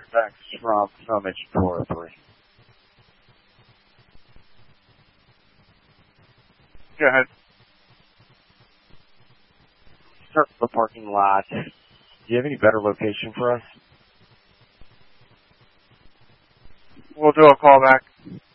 Thanks from Summit 403. Go ahead. Start the parking lot. Do you have any better location for us? We'll do a call back.